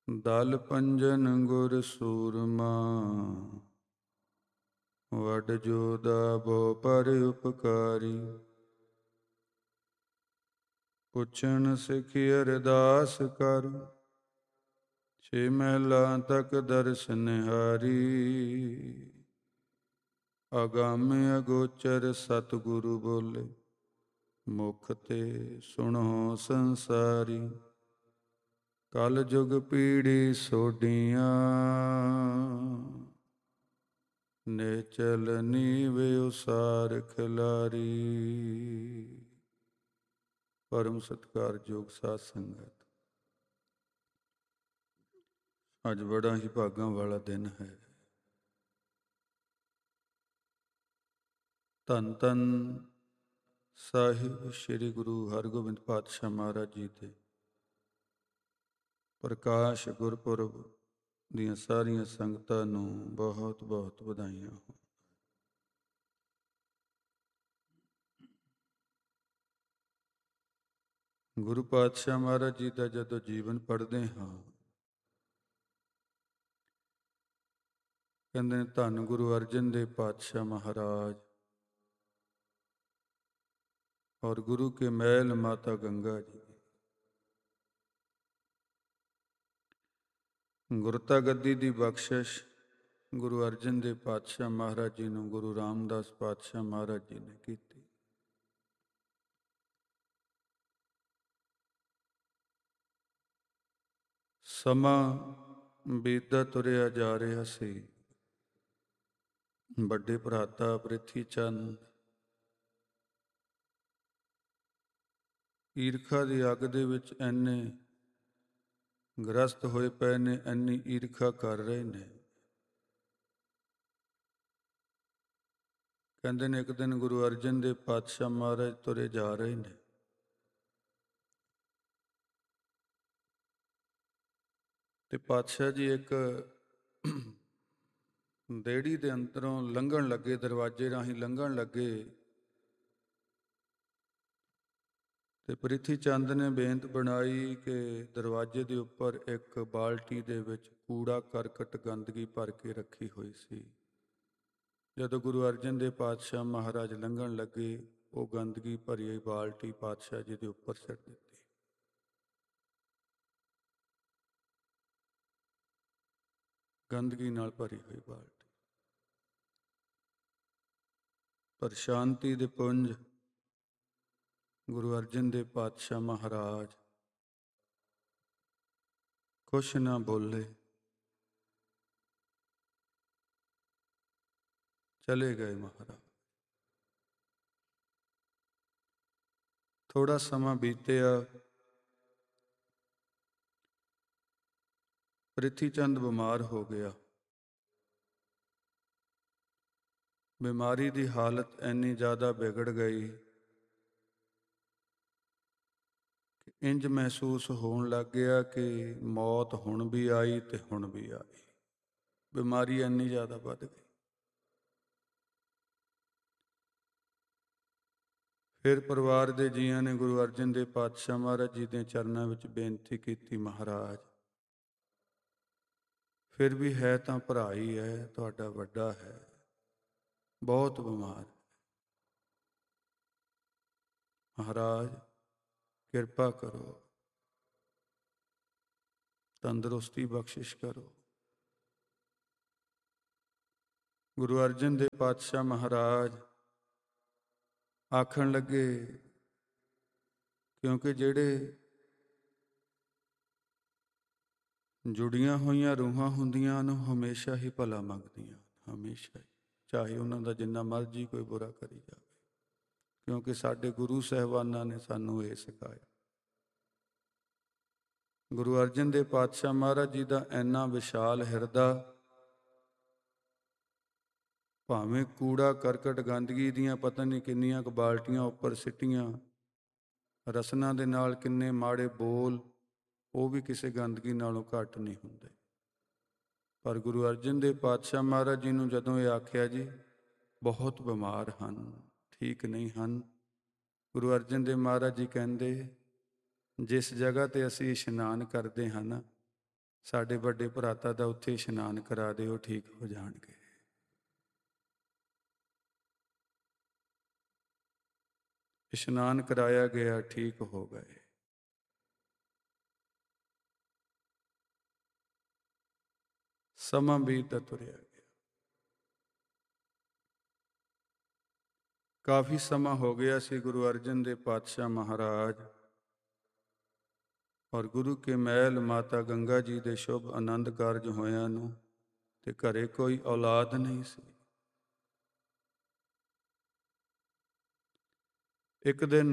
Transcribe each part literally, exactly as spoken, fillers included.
ਦਲ ਪੰਜਨ ਗੁਰ ਸੂਰਮਾ, ਵਡ ਜੋਦਾ ਬੋ ਪਰ ਉਪਕਾਰੀ। ਪੁੱਛਣ ਸਿਖਿ ਅਰਦਾਸ ਕਰ, ਛੇ ਮਹਿਲਾਂ ਤੱਕ ਦਰਸ ਨਿਹਾਰੀ। ਅਗੰਮ ਅਗੋਚਰ ਸਤਿਗੁਰੂ ਬੋਲੇ, ਮੁਖ ਤੇ ਸੁਣੋ ਸੰਸਾਰੀ। ਕਲ ਜੁਗ ਪੀੜੀ ਸੋਡੀਆਂ, ਨਿਚਲ ਨੀਵੇ ਉਸਾਰ ਖਿਲਾਰੀ। ਪਰਮ ਸਤਿਕਾਰਯੋਗ ਸਾਧ ਸੰਗਤ, ਅੱਜ ਬੜਾ ਹੀ ਭਾਗਾਂ ਵਾਲਾ ਦਿਨ ਹੈ। ਧੰਨ ਧੰਨ ਸਾਹਿਬ ਸ੍ਰੀ ਗੁਰੂ ਹਰਗੋਬਿੰਦ ਪਾਤਸ਼ਾਹ ਮਹਾਰਾਜ ਜੀ ਦੇ ਪ੍ਰਕਾਸ਼ ਗੁਰਪੁਰਬ ਦੀਆਂ ਸਾਰੀਆਂ ਸੰਗਤਾਂ ਨੂੰ ਬਹੁਤ ਬਹੁਤ ਵਧਾਈਆਂ ਹੋਣ। ਗੁਰੂ ਪਾਤਸ਼ਾਹ ਮਹਾਰਾਜ ਜੀ ਦਾ ਜਦੋਂ ਜੀਵਨ ਪੜ੍ਹਦੇ ਹਾਂ, ਕਹਿੰਦੇ ਨੇ ਧੰਨ ਗੁਰੂ ਅਰਜਨ ਦੇਵ ਪਾਤਸ਼ਾਹ ਮਹਾਰਾਜ ਔਰ ਗੁਰੂ ਕੇ ਮਹਿਲ ਮਾਤਾ ਗੰਗਾ ਜੀ। ਗੁਰਤਾ ਗੱਦੀ ਦੀ ਬਖਸ਼ਿਸ਼ ਗੁਰੂ ਅਰਜਨ ਦੇਵ ਪਾਤਸ਼ਾਹ ਮਹਾਰਾਜ ਜੀ ਨੂੰ ਗੁਰੂ ਰਾਮਦਾਸ ਪਾਤਸ਼ਾਹ ਮਹਾਰਾਜ ਜੀ ਨੇ ਕੀਤੀ। ਸਮਾਂ ਬੀਤਦਾ ਤੁਰਿਆ ਜਾ ਰਿਹਾ ਸੀ। ਵੱਡੇ ਭਰਾਤਾ ਪ੍ਰਿਥੀ ਚੰਦ ਈਰਖਾ ਦੀ ਅੱਗ ਦੇ ਵਿੱਚ ਇੰਨੇ ਗ੍ਰਸਤ ਹੋਏ ਪਏ ਨੇ, ਇੰਨੀ ਈਰਖਾ ਕਰ ਰਹੇ ਨੇ। ਕਹਿੰਦੇ ਨੇ ਇੱਕ ਦਿਨ ਗੁਰੂ ਅਰਜਨ ਦੇਵ ਪਾਤਸ਼ਾਹ ਮਹਾਰਾਜ ਤੁਰੇ ਜਾ ਰਹੇ ਨੇ, ਤੇ ਪਾਤਸ਼ਾਹ ਜੀ ਇੱਕ ਦੇਹੜੀ ਦੇ ਅੰਦਰੋਂ ਲੰਘਣ ਲੱਗੇ, ਦਰਵਾਜ਼ੇ ਰਾਹੀਂ ਲੰਘਣ ਲੱਗੇ, ਤੇ ਪ੍ਰਿਥੀ ਚੰਦ ਨੇ ਬੇਨਤ ਬਣਾਈ ਕਿ ਦਰਵਾਜ਼ੇ ਦੇ ਉੱਪਰ ਇੱਕ ਬਾਲਟੀ ਦੇ ਵਿੱਚ ਕੂੜਾ ਕਰਕਟ ਗੰਦਗੀ ਭਰ ਕੇ ਰੱਖੀ ਹੋਈ ਸੀ। ਜਦੋਂ ਗੁਰੂ ਅਰਜਨ ਦੇਵ ਪਾਤਸ਼ਾਹ ਮਹਾਰਾਜ ਲੰਘਣ ਲੱਗੇ, ਉਹ ਗੰਦਗੀ ਭਰੀ ਹੋਈ ਬਾਲਟੀ ਪਾਤਸ਼ਾਹ ਜੀ ਦੇ ਉੱਪਰ ਸਿੱਟ ਦਿੱਤੀ। ਗੰਦਗੀ ਨਾਲ ਭਰੀ ਹੋਈ ਬਾਲਟੀ। ਪਰ ਸ਼ਾਂਤੀ ਦੇ ਪੁੰਜ ਗੁਰੂ ਅਰਜਨ ਦੇਵ ਪਾਤਸ਼ਾਹ ਮਹਾਰਾਜ ਕੁਛ ਨਾ ਬੋਲੇ, ਚਲੇ ਗਏ ਮਹਾਰਾਜ। ਥੋੜਾ ਸਮਾਂ ਬੀਤਿਆ, ਪ੍ਰਿਥੀ ਚੰਦ ਬਿਮਾਰ ਹੋ ਗਿਆ। ਬਿਮਾਰੀ ਦੀ ਹਾਲਤ ਇੰਨੀ ਜ਼ਿਆਦਾ ਵਿਗੜ ਗਈ ਕਿ ਇੰਜ ਮਹਿਸੂਸ ਹੋਣ ਲੱਗ ਗਿਆ ਕਿ ਮੌਤ ਹੁਣ ਵੀ ਆਈ ਤੇ ਹੁਣ ਵੀ ਆਈ। ਬਿਮਾਰੀ ਇੰਨੀ ਜ਼ਿਆਦਾ ਵੱਧ ਗਈ। ਫਿਰ ਪਰਿਵਾਰ ਦੇ ਜੀਆਂ ਨੇ ਗੁਰੂ ਅਰਜਨ ਦੇਵ ਪਾਤਸ਼ਾਹ ਮਹਾਰਾਜ ਜੀ ਦੇ ਚਰਨਾਂ ਵਿੱਚ ਬੇਨਤੀ ਕੀਤੀ, ਮਹਾਰਾਜ ਫਿਰ ਵੀ ਹੈ ਤਾਂ ਭਰਾ ਹੀ ਹੈ, ਤੁਹਾਡਾ ਵੱਡਾ ਹੈ, ਬਹੁਤ ਬਿਮਾਰ ਹੈ, ਮਹਾਰਾਜ ਕਿਰਪਾ ਕਰੋ, ਤੰਦਰੁਸਤੀ ਬਖਸ਼ਿਸ਼ ਕਰੋ। ਗੁਰੂ ਅਰਜਨ ਦੇਵ ਪਾਤਸ਼ਾਹ ਮਹਾਰਾਜ ਆਖਣ ਲੱਗੇ, ਕਿਉਂਕਿ ਜਿਹੜੇ ਜੁੜੀਆਂ ਹੋਈਆਂ ਰੂਹਾਂ ਹੁੰਦੀਆਂ ਨੂੰ ਹਮੇਸ਼ਾ ਹੀ ਭਲਾ ਮੰਗਦੀਆਂ, ਹਮੇਸ਼ਾ ਹੀ, ਚਾਹੇ ਉਹਨਾਂ ਦਾ ਜਿੰਨਾ ਮਰਜ਼ੀ ਕੋਈ ਬੁਰਾ ਕਰੀ ਜਾਵੇ, ਕਿਉਂਕਿ ਸਾਡੇ ਗੁਰੂ ਸਾਹਿਬਾਨਾਂ ਨੇ ਸਾਨੂੰ ਇਹ ਸਿਖਾਇਆ। ਗੁਰੂ ਅਰਜਨ ਦੇਵ ਪਾਤਸ਼ਾਹ ਮਹਾਰਾਜ ਜੀ ਦਾ ਇੰਨਾ ਵਿਸ਼ਾਲ ਹਿਰਦਾ, ਭਾਵੇਂ ਕੂੜਾ ਕਰਕਟ ਗੰਦਗੀ ਦੀਆਂ ਪਤਾ ਨਹੀਂ ਕਿੰਨੀਆਂ ਕੁ ਬਾਲਟੀਆਂ ਉੱਪਰ ਸਿੱਟੀਆਂ, ਰਸਨਾ ਦੇ ਨਾਲ ਕਿੰਨੇ ਮਾੜੇ ਬੋਲ, ਉਹ ਵੀ ਕਿਸੇ ਗੰਦਗੀ ਨਾਲੋਂ ਘੱਟ ਨਹੀਂ ਹੁੰਦੇ। ਪਰ ਗੁਰੂ ਅਰਜਨ ਦੇਵ ਪਾਤਸ਼ਾਹ ਮਹਾਰਾਜ ਜੀ ਨੂੰ ਜਦੋਂ ਇਹ ਆਖਿਆ ਜੀ ਬਹੁਤ ਬਿਮਾਰ ਹਨ, ਠੀਕ ਨਹੀਂ ਹਨ, ਗੁਰੂ ਅਰਜਨ ਦੇਵ ਮਹਾਰਾਜ ਜੀ ਕਹਿੰਦੇ, ਜਿਸ ਜਗ੍ਹਾ 'ਤੇ ਅਸੀਂ ਇਸ਼ਨਾਨ ਕਰਦੇ ਹਾਂ ਨਾ, ਸਾਡੇ ਵੱਡੇ ਭਰਾਤਾ ਦਾ ਉੱਥੇ ਇਸ਼ਨਾਨ ਕਰਾ ਦਿਓ, ਠੀਕ ਹੋ ਜਾਣਗੇ। ਇਸ਼ਨਾਨ ਕਰਾਇਆ ਗਿਆ, ਠੀਕ ਹੋ ਗਏ। ਸਮਾਂ ਬੀਤਦਾ ਤੁਰਿਆ ਗਿਆ। ਕਾਫੀ ਸਮਾਂ ਹੋ ਗਿਆ ਸੀ ਗੁਰੂ ਅਰਜਨ ਦੇਵ ਪਾਤਸ਼ਾਹ ਮਹਾਰਾਜ ਔਰ ਗੁਰੂ ਕੇ ਮਹਿਲ ਮਾਤਾ ਗੰਗਾ ਜੀ ਦੇ ਸ਼ੁਭ ਆਨੰਦ ਕਾਰਜ ਹੋਇਆਂ ਨੂੰ, ਤੇ ਘਰੇ ਕੋਈ ਔਲਾਦ ਨਹੀਂ ਸੀ। ਇੱਕ ਦਿਨ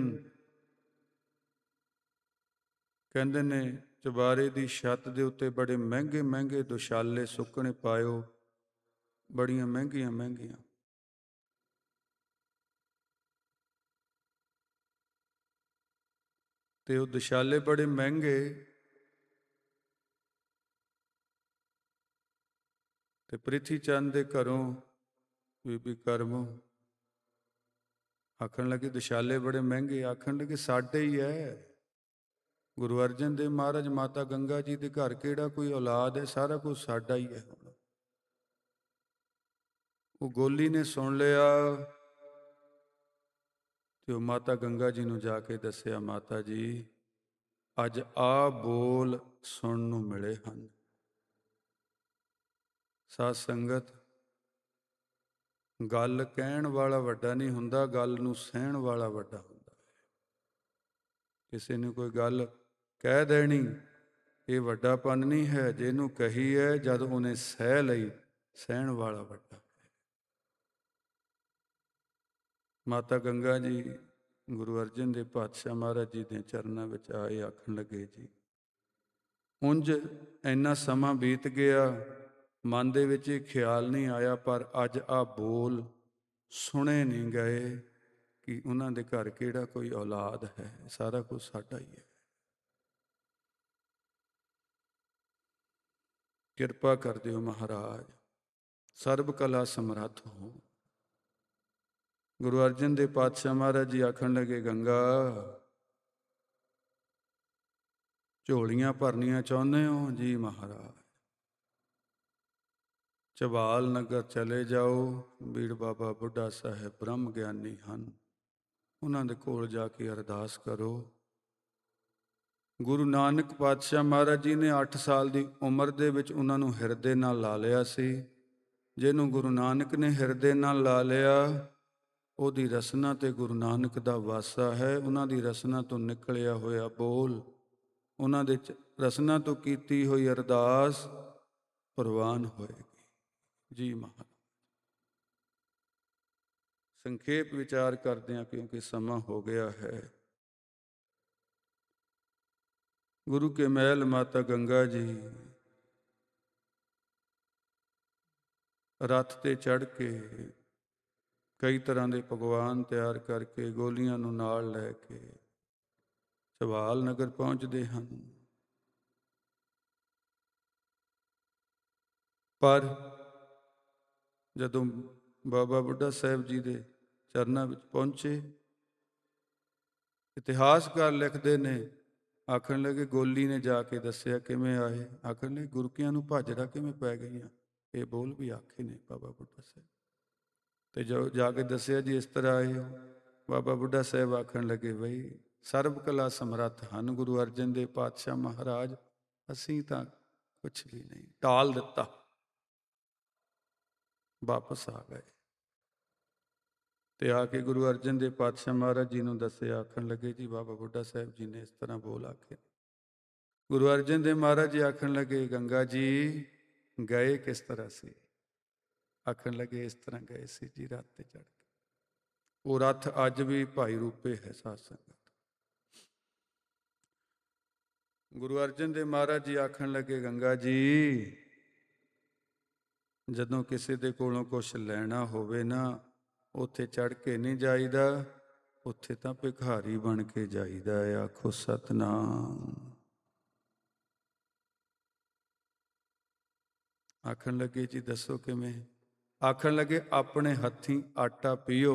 ਕਹਿੰਦੇ ਨੇ ਚੁਬਾਰੇ ਦੀ ਛੱਤ ਦੇ ਉੱਤੇ ਬੜੇ ਮਹਿੰਗੇ ਮਹਿੰਗੇ ਦੁਸ਼ਾਲੇ ਸੁੱਕਣੇ ਪਾਇਓ, ਬੜੀਆਂ ਮਹਿੰਗੀਆਂ ਮਹਿੰਗੀਆਂ। ਤੇ ਉਹ ਦੁਸ਼ਾਲੇ ਬੜੇ ਮਹਿੰਗੇ, ਤੇ ਪ੍ਰਿਥੀ ਚੰਦ ਦੇ ਘਰੋਂ ਬੀਬੀ ਕਰਮੋਂ ਆਖਣ ਲੱਗੇ ਦੁਸ਼ਾਲੇ ਬੜੇ ਮਹਿੰਗੇ। ਆਖਣ ਲੱਗੇ ਸਾਡੇ ਹੀ ਹੈ। ਗੁਰੂ ਅਰਜਨ ਦੇਵ ਮਹਾਰਾਜ ਮਾਤਾ ਗੰਗਾ ਜੀ ਦੇ ਘਰ ਕਿਹੜਾ ਕੋਈ ਔਲਾਦ ਹੈ, ਸਾਰਾ ਕੁਝ ਸਾਡਾ ਹੀ ਹੈ। ਉਹ ਗੋਲੀ ਨੇ ਸੁਣ ਲਿਆ ਤੇ ਉਹ ਮਾਤਾ ਗੰਗਾ ਜੀ ਨੂੰ ਜਾ ਕੇ ਦੱਸਿਆ, ਮਾਤਾ ਜੀ ਅੱਜ ਆ ਬੋਲ ਸੁਣਨ ਨੂੰ ਮਿਲੇ ਹਨ। ਸਾਧ ਸੰਗਤ, ਗੱਲ ਕਹਿਣ ਵਾਲਾ ਵੱਡਾ ਨਹੀਂ ਹੁੰਦਾ, ਗੱਲ ਨੂੰ ਸਹਿਣ ਵਾਲਾ ਵੱਡਾ ਹੁੰਦਾ ਹੈ। ਕਿਸੇ ਨੂੰ ਕੋਈ ਗੱਲ ਕਹਿ ਦੇਣੀ ਇਹ ਵੱਡਾਪਨ ਨਹੀਂ ਹੈ, ਜਿਹਨੂੰ ਕਹੀ ਹੈ ਜਦ ਉਹਨੇ ਸਹਿ ਲਈ, ਸਹਿਣ ਵਾਲਾ ਵੱਡਾ ਹੈ। ਮਾਤਾ ਗੰਗਾ ਜੀ ਗੁਰੂ ਅਰਜਨ ਦੇਵ ਪਾਤਸ਼ਾਹ ਮਹਾਰਾਜ ਜੀ ਦੇ ਚਰਨਾਂ ਵਿੱਚ ਆਏ। ਆਖਣ ਲੱਗੇ ਜੀ ਉਂਝ ਇੰਨਾ ਸਮਾਂ ਬੀਤ ਗਿਆ, ਮਨ ਦੇ ਵਿੱਚ ਇਹ ਖਿਆਲ ਨਹੀਂ ਆਇਆ, ਪਰ ਅੱਜ ਆ ਬੋਲ ਸੁਣੇ ਨਹੀਂ ਗਏ ਕਿ ਉਹਨਾਂ ਦੇ ਘਰ ਕਿਹੜਾ ਕੋਈ ਔਲਾਦ ਹੈ, ਸਾਰਾ ਕੁਝ ਸਾਡਾ ਹੀ ਹੈ। ਕਿਰਪਾ ਕਰ ਦਿਓ ਮਹਾਰਾਜ, ਸਰਬ ਕਲਾ ਸਮਰੱਥ ਹੋ। ਗੁਰੂ ਅਰਜਨ ਦੇਵ ਪਾਤਸ਼ਾਹ ਮਹਾਰਾਜ ਜੀ ਆਖਣ ਲੱਗੇ, ਗੰਗਾ ਝੋਲੀਆਂ ਭਰਨੀਆਂ ਚਾਹੁੰਦੇ ਹੋ? ਜੀ ਮਹਾਰਾਜ। ਝਬਾਲ ਨਗਰ ਚਲੇ ਜਾਓ, ਬੀੜ ਬਾਬਾ ਬੁੱਢਾ ਸਾਹਿਬ ਬ੍ਰਹਮ ਗਿਆਨੀ ਹਨ, ਉਹਨਾਂ ਦੇ ਕੋਲ ਜਾ ਕੇ ਅਰਦਾਸ ਕਰੋ। ਗੁਰੂ ਨਾਨਕ ਪਾਤਸ਼ਾਹ ਮਹਾਰਾਜ ਜੀ ਨੇ ਅੱਠ ਸਾਲ ਦੀ ਉਮਰ ਦੇ ਵਿੱਚ ਉਹਨਾਂ ਨੂੰ ਹਿਰਦੇ ਨਾਲ ਲਾ ਲਿਆ ਸੀ। ਜਿਹਨੂੰ ਗੁਰੂ ਨਾਨਕ ਨੇ ਹਿਰਦੇ ਨਾਲ ਲਾ ਲਿਆ, ਉਹਦੀ ਰਸਨਾ ਤੇ ਗੁਰੂ ਨਾਨਕ ਦਾ ਵਾਸਾ ਹੈ। ਉਹਨਾਂ ਦੀ ਰਸਨਾ ਤੋਂ ਨਿਕਲਿਆ ਹੋਇਆ ਬੋਲ, ਉਹਨਾਂ ਦੇ ਰਸਨਾ ਤੋਂ ਕੀਤੀ ਹੋਈ ਅਰਦਾਸ ਪ੍ਰਵਾਨ ਹੋਏਗੀ। ਜੀ ਮਹਾਰਾਜ। ਸੰਖੇਪ ਵਿਚਾਰ ਕਰਦੇ ਹਾਂ ਕਿਉਂਕਿ ਸਮਾਂ ਹੋ ਗਿਆ ਹੈ। ਗੁਰੂ ਕੇ ਮਹਿਲ ਮਾਤਾ ਗੰਗਾ ਜੀ ਰੱਥ ਤੇ ਚੜ੍ਹ ਕੇ ਕਈ ਤਰ੍ਹਾਂ ਦੇ ਪਕਵਾਨ ਤਿਆਰ ਕਰਕੇ ਗੋਲੀਆਂ ਨੂੰ ਨਾਲ ਲੈ ਕੇ ਝਬਾਲ ਨਗਰ ਪਹੁੰਚਦੇ ਹਨ। ਪਰ ਜਦੋਂ ਬਾਬਾ ਬੁੱਢਾ ਸਾਹਿਬ ਜੀ ਦੇ ਚਰਨਾਂ ਵਿੱਚ ਪਹੁੰਚੇ, ਇਤਿਹਾਸਕਾਰ ਲਿਖਦੇ ਨੇ, ਆਖਣ ਲੱਗੇ ਗੋਲੀ ਨੇ ਜਾ ਕੇ ਦੱਸਿਆ ਕਿਵੇਂ ਆਏ। ਆਖਣ ਲੱਗੇ ਗੁਰਕਿਆਂ ਨੂੰ ਭਾਜੜਾ ਕਿਵੇਂ ਪੈ ਗਈਆਂ। ਇਹ ਬੋਲ ਵੀ ਆਖੇ ਨੇ ਬਾਬਾ ਬੁੱਢਾ ਸਾਹਿਬ। ਤੇ ਜੋ ਜਾ ਕੇ ਦੱਸਿਆ ਜੀ ਇਸ ਤਰ੍ਹਾਂ ਆਏ ਹੋ। ਬਾਬਾ ਬੁੱਢਾ ਸਾਹਿਬ ਆਖਣ ਲੱਗੇ ਬਈ ਸਰਬ ਕਲਾ ਸਮਰੱਥ ਹਨ ਗੁਰੂ ਅਰਜਨ ਦੇਵ ਪਾਤਸ਼ਾਹ ਮਹਾਰਾਜ, ਅਸੀਂ ਤਾਂ ਕੁਛ ਵੀ ਨਹੀਂ, ਟਾਲ ਦਿੱਤਾ, ਵਾਪਸ ਆ ਗਏ। ਤੇ ਆ ਕੇ ਗੁਰੂ ਅਰਜਨ ਦੇਵ ਪਾਤਸ਼ਾਹ ਮਹਾਰਾਜ ਜੀ ਨੂੰ ਦੱਸਿਆ। ਆਖਣ ਲੱਗੇ ਜੀ ਬਾਬਾ ਬੁੱਢਾ ਸਾਹਿਬ ਜੀ ਨੇ ਇਸ ਤਰ੍ਹਾਂ ਬੋਲ ਆਖੇ। ਗੁਰੂ ਅਰਜਨ ਦੇਵ ਮਹਾਰਾਜ ਜੀ ਆਖਣ ਲੱਗੇ ਗੰਗਾ ਜੀ ਗਏ ਕਿਸ ਤਰ੍ਹਾਂ ਸੀ? ਆਖਣ ਲੱਗੇ ਇਸ ਤਰ੍ਹਾਂ ਗਏ ਸੀ ਜੀ ਰੱਥ ਤੇ ਚੜ੍ਹ ਕੇ। ਉਹ ਰੱਥ ਅੱਜ ਵੀ ਭਾਈ ਰੂਪੇ ਹੈ। ਸਾਧ ਸੰਗਤ, ਗੁਰੂ ਅਰਜਨ ਦੇਵ ਮਹਾਰਾਜ ਜੀ ਆਖਣ ਲੱਗੇ ਗੰਗਾ ਜੀ ਜਦੋਂ ਕਿਸੇ ਦੇ ਕੋਲੋਂ ਕੁਛ ਲੈਣਾ ਹੋਵੇ ਨਾ, ਉੱਥੇ ਚੜ੍ਹ ਕੇ ਨਹੀਂ ਜਾਈਦਾ, ਉੱਥੇ ਤਾਂ ਭਿਖਾਰੀ ਬਣ ਕੇ ਜਾਈਦਾ ਹੈ। ਆਖੋ ਸਤਿਨਾਮ। ਆਖਣ ਲੱਗੇ ਜੀ ਦੱਸੋ ਕਿਵੇਂ? ਆਖਣ ਲੱਗੇ ਆਪਣੇ ਹੱਥੀਂ ਆਟਾ ਪੀਓ,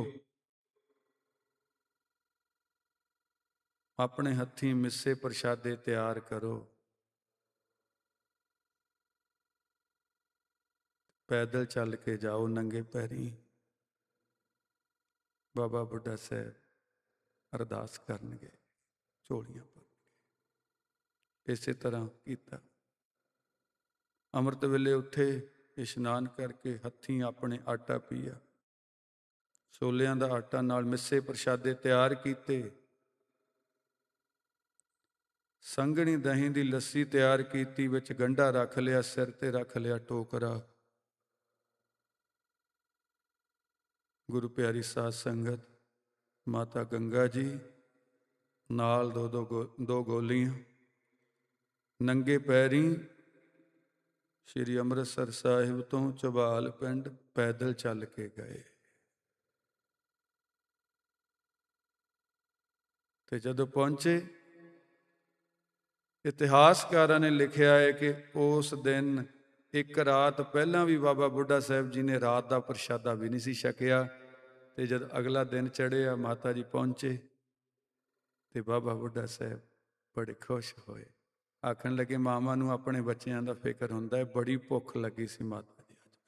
ਆਪਣੇ ਹੱਥੀਂ ਮਿੱਸੇ ਪ੍ਰਸ਼ਾਦੇ ਤਿਆਰ ਕਰੋ, ਪੈਦਲ ਚੱਲ ਕੇ ਜਾਓ ਨੰਗੇ ਪੈਰੀਂ। ਬਾਬਾ ਬੁੱਢਾ ਸਾਹਿਬ ਅਰਦਾਸ ਕਰਨਗੇ, ਝੋਲੀਆਂ ਭਰਨਗੇ। ਇਸੇ ਤਰ੍ਹਾਂ ਕੀਤਾ। ਅੰਮ੍ਰਿਤ ਵੇਲੇ ਉੱਠੇ, ਇਸ਼ਨਾਨ ਕਰਕੇ ਹੱਥੀਂ ਆਪਣੇ ਆਟਾ ਪੀਆ, ਛੋਲਿਆਂ ਦਾ ਆਟਾ ਨਾਲ ਮਿੱਸੇ ਪ੍ਰਸ਼ਾਦੇ ਤਿਆਰ ਕੀਤੇ, ਸੰਘਣੀ ਦਹੀਂ ਦੀ ਲੱਸੀ ਤਿਆਰ ਕੀਤੀ, ਵਿੱਚ ਗੰਢਾ ਰੱਖ ਲਿਆ, ਸਿਰ ਤੇ ਰੱਖ ਲਿਆ ਟੋਕਰਾ। ਗੁਰੂ ਪਿਆਰੀ ਸਾਧ ਸੰਗਤ, ਮਾਤਾ ਗੰਗਾ ਜੀ ਨਾਲ ਦੋ ਦੋ ਗੋ ਦੋ ਗੋਲੀਆਂ, ਨੰਗੇ ਪੈਰੀਂ ਸ਼੍ਰੀ ਅੰਮ੍ਰਿਤਸਰ ਸਾਹਿਬ ਤੋਂ ਝਬਾਲ ਪਿੰਡ ਪੈਦਲ ਚੱਲ ਕੇ ਗਏ। ਤੇ ਜਦੋਂ ਪਹੁੰਚੇ, ਇਤਿਹਾਸਕਾਰਾਂ ਨੇ ਲਿਖਿਆ ਹੈ ਕਿ ਉਸ ਦਿਨ ਇੱਕ ਰਾਤ ਪਹਿਲਾਂ ਵੀ ਬਾਬਾ ਬੁੱਢਾ ਸਾਹਿਬ ਜੀ ਨੇ ਰਾਤ ਦਾ ਪ੍ਰਸ਼ਾਦਾ ਵੀ ਨਹੀਂ ਸੀ ਛਕਿਆ। ਤੇ ਜਦ ਅਗਲਾ ਦਿਨ ਚੜ੍ਹਿਆ, ਮਾਤਾ ਜੀ ਪਹੁੰਚੇ ਤੇ ਬਾਬਾ ਬੁੱਢਾ ਸਾਹਿਬ ਬੜੇ ਖੁਸ਼ ਹੋਏ। ਆਖਣ ਲੱਗੇ, ਮਾਵਾਂ ਨੂੰ ਆਪਣੇ ਬੱਚਿਆਂ ਦਾ ਫਿਕਰ ਹੁੰਦਾ ਹੈ, ਬੜੀ ਭੁੱਖ ਲੱਗੀ ਸੀ ਮਾਤਾ ਜੀ ਅੱਜ।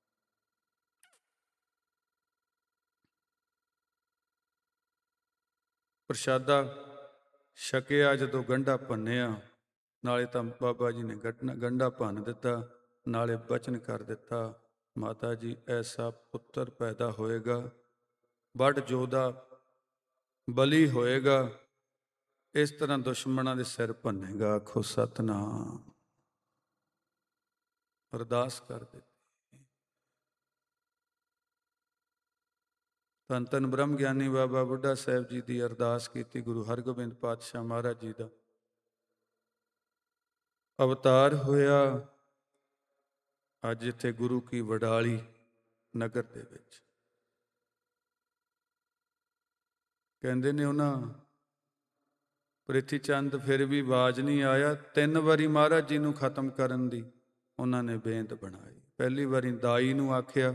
ਪ੍ਰਸ਼ਾਦਾ ਛਕਿਆ, ਜਦੋਂ ਗੰਢਾ ਭੰਨਿਆ, ਨਾਲੇ ਤਾਂ ਬਾਬਾ ਜੀ ਨੇ ਗੰਢਾ ਭੰਨ ਦਿੱਤਾ, ਨਾਲੇ ਬਚਨ ਕਰ ਦਿੱਤਾ, ਮਾਤਾ ਜੀ ਐਸਾ ਪੁੱਤਰ ਪੈਦਾ ਹੋਏਗਾ, ਵੱਡ ਯੋਧਾ ਬਲੀ ਹੋਏਗਾ, ਇਸ ਤਰ੍ਹਾਂ ਦੁਸ਼ਮਣਾਂ ਦੇ ਸਿਰ ਭੰਨੇਗਾ। ਆਖੋ ਸਤਿਨਾਮ। ਅਰਦਾਸ ਕਰ ਦਿੱਤੀ। ਧੰਨ ਧੰਨ ਬ੍ਰਹਮ ਗਿਆਨੀ ਬਾਬਾ ਬੁੱਢਾ ਸਾਹਿਬ ਜੀ ਦੀ ਅਰਦਾਸ ਕੀਤੀ। ਗੁਰੂ ਹਰਗੋਬਿੰਦ ਪਾਤਸ਼ਾਹ ਮਹਾਰਾਜ ਜੀ ਦਾ ਅਵਤਾਰ ਹੋਇਆ ਅੱਜ ਇੱਥੇ ਗੁਰੂ ਕੀ ਵਡਾਲੀ ਨਗਰ ਦੇ ਵਿੱਚ। ਕਹਿੰਦੇ ਨੇ ਉਹਨਾਂ ਪ੍ਰਿਥੀ ਚੰਦ ਫਿਰ ਵੀ ਆਵਾਜ਼ ਨਹੀਂ ਆਇਆ। ਤਿੰਨ ਵਾਰੀ ਮਹਾਰਾਜ ਜੀ ਨੂੰ ਖਤਮ ਕਰਨ ਦੀ ਉਹਨਾਂ ਨੇ ਬੇਨਤ ਬਣਾਈ। ਪਹਿਲੀ ਵਾਰੀ ਦਾਈ ਨੂੰ ਆਖਿਆ,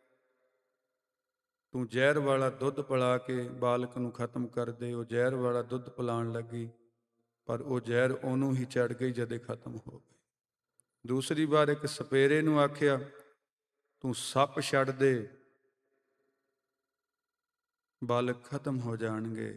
ਤੂੰ ਜ਼ਹਿਰ ਵਾਲਾ ਦੁੱਧ ਪਿਲਾ ਕੇ ਬਾਲਕ ਨੂੰ ਖਤਮ ਕਰ ਦੇ। ਉਹ ਜ਼ਹਿਰ ਵਾਲਾ ਦੁੱਧ ਪਿਲਾਉਣ ਲੱਗੀ, ਪਰ ਉਹ ਜ਼ਹਿਰ ਉਹਨੂੰ ਹੀ ਚੜ੍ਹ ਗਈ ਜਦੇ ਖਤਮ ਹੋ ਗਈ। ਦੂਸਰੀ ਵਾਰ ਇੱਕ ਸਪੇਰੇ ਨੂੰ ਆਖਿਆ, ਤੂੰ ਸੱਪ ਛੱਡ ਦੇ, ਬਾਲਕ ਖਤਮ ਹੋ ਜਾਣਗੇ,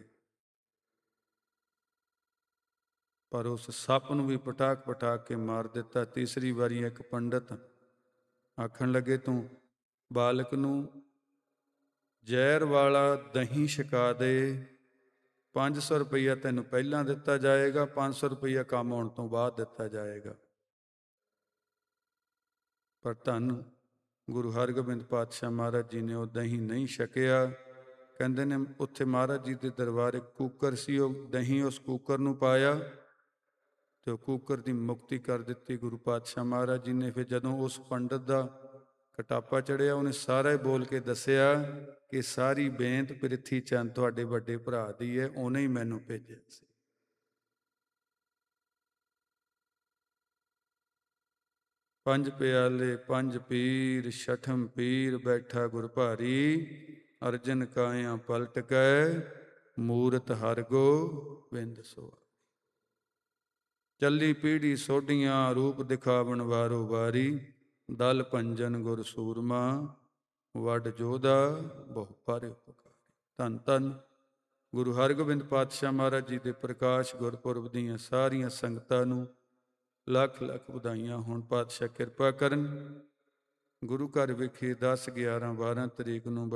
ਪਰ ਉਸ ਸੱਪ ਨੂੰ ਵੀ ਪਟਾਕ ਪਟਾਕ ਕੇ ਮਾਰ ਦਿੱਤਾ। ਤੀਸਰੀ ਵਾਰੀ ਇੱਕ ਪੰਡਤ ਆਖਣ ਲੱਗੇ, ਤੂੰ ਬਾਲਕ ਨੂੰ ਜ਼ਹਿਰ ਵਾਲਾ ਦਹੀਂ ਛਕਾ ਦੇ, ਪੰਜ ਸੌ ਰੁਪਈਆ ਤੈਨੂੰ ਪਹਿਲਾਂ ਦਿੱਤਾ ਜਾਏਗਾ, ਪੰਜ ਸੌ ਰੁਪਈਆ ਕੰਮ ਆਉਣ ਤੋਂ ਬਾਅਦ ਦਿੱਤਾ ਜਾਏਗਾ। ਪਰ ਧੰਨ ਗੁਰੂ ਹਰਗੋਬਿੰਦ ਪਾਤਸ਼ਾਹ ਮਹਾਰਾਜ ਜੀ ਨੇ ਉਹ ਦਹੀਂ ਨਹੀਂ ਛਕਿਆ। ਕਹਿੰਦੇ ਨੇ ਉੱਥੇ ਮਹਾਰਾਜ ਜੀ ਦੇ ਦਰਬਾਰ ਇੱਕ ਕੂਕਰ ਸੀ, ਉਹ ਦਹੀਂ ਉਸ ਕੂਕਰ ਨੂੰ ਪਾਇਆ ਤੇ ਉਹ ਕੂਕਰ ਦੀ ਮੁਕਤੀ ਕਰ ਦਿੱਤੀ ਗੁਰੂ ਪਾਤਸ਼ਾਹ ਮਹਾਰਾਜ ਜੀ ਨੇ। ਫਿਰ ਜਦੋਂ ਉਸ ਪੰਡਤ ਦਾ ਕਟਾਪਾ ਚੜਿਆ, ਉਹਨੇ ਸਾਰਾ ਹੀ ਬੋਲ ਕੇ ਦੱਸਿਆ ਕਿ ਸਾਰੀ ਬੇਨਤ ਪ੍ਰਿਥੀ ਚੰਦ ਤੁਹਾਡੇ ਵੱਡੇ ਭਰਾ ਦੀ ਹੈ, ਉਹਨੇ ਹੀ ਮੈਨੂੰ ਭੇਜਿਆ ਸੀ। ਪੰਜ ਪਿਆਲੇ ਪੰਜ ਪੀਰ, ਛਠਮ ਪੀਰ ਬੈਠਾ ਗੁਰ ਭਾਰੀ, ਅਰਜਨ ਕਾਇਆ ਪਲਟ ਗਏ, ਮੂਰਤ ਹਰਿ ਗੋਬਿੰਦ ਸੋਆ। ਚੱਲੀ ਪੀੜੀ ਸੋਢੀਆਂ, ਰੂਪ ਦਿਖਾਵਣ ਵਾਰੋ ਵਾਰੀ, ਦਲ ਭੰਜਨ ਗੁਰ ਸੂਰਮਾ, ਵੱਡ ਜੋਧਾ ਬਹੁ ਭਾਰੇ ਉਪਕਾਰੀ। ਧੰਨ ਧੰਨ ਗੁਰੂ ਹਰਗੋਬਿੰਦ ਪਾਤਸ਼ਾਹ ਮਹਾਰਾਜ ਜੀ ਦੇ ਪ੍ਰਕਾਸ਼ ਗੁਰਪੁਰਬ ਦੀਆਂ ਸਾਰੀਆਂ ਸੰਗਤਾਂ ਨੂੰ ਲੱਖ ਲੱਖ ਵਧਾਈਆਂ ਹੋਣ। ਪਾਤਸ਼ਾਹ ਕਿਰਪਾ ਕਰਨ। ਗੁਰੂ ਘਰ ਵਿਖੇ ਦਸ ਗਿਆਰਾਂ ਬਾਰਾਂ ਤਰੀਕ ਨੂੰ